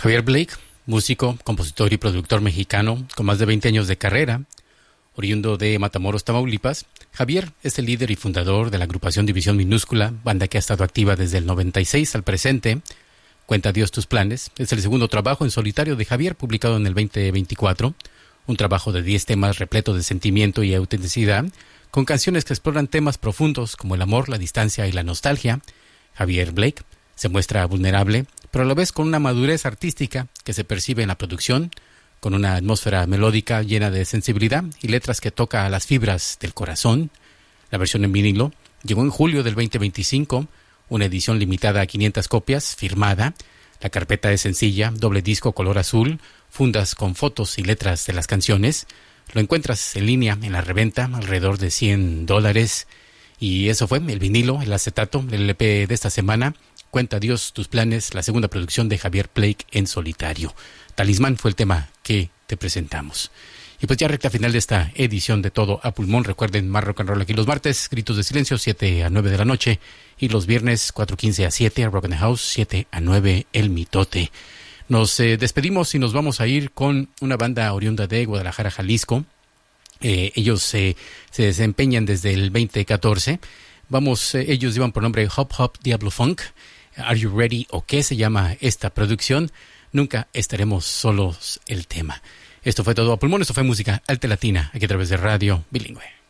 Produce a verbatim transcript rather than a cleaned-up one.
Javier Blake, músico, compositor y productor mexicano con más de veinte años de carrera, oriundo de Matamoros, Tamaulipas. Javier es el líder y fundador de la agrupación División Minúscula, banda que ha estado activa desde el noventa y seis al presente. Cuenta Dios tus planes es el segundo trabajo en solitario de Javier, publicado en el veinte veinticuatro, un trabajo de diez temas repleto de sentimiento y autenticidad, con canciones que exploran temas profundos como el amor, la distancia y la nostalgia. Javier Blake se muestra vulnerable, pero a la vez con una madurez artística que se percibe en la producción, con una atmósfera melódica llena de sensibilidad y letras que toca a las fibras del corazón. La versión en vinilo llegó en julio del veinte veinticinco, una edición limitada a quinientas copias, firmada. La carpeta es sencilla, doble disco color azul, fundas con fotos y letras de las canciones. Lo encuentras en línea en la reventa, alrededor de cien dólares. Y eso fue el vinilo, el acetato, el L P de esta semana. Cuenta Dios tus planes, la segunda producción de Javier Blake en solitario. Talismán fue el tema que te presentamos. Y pues ya recta final de esta edición de Todo a Pulmón. Recuerden, más rock and roll aquí los martes, Gritos de Silencio, siete a nueve de la noche. Y los viernes, cuatro quince a siete, Rock and the House, siete a nueve, El Mitote. Nos eh, despedimos y nos vamos a ir con una banda oriunda de Guadalajara, Jalisco. Eh, ellos eh, se desempeñan desde el veinte catorce. Vamos, eh, ellos llevan por nombre Hop Hop Diablo Funk. Are You Ready? ¿O qué se llama esta producción? Nunca estaremos solos, el tema. Esto fue Todo a Pulmón, esto fue música alta latina, aquí a través de Radio Bilingüe.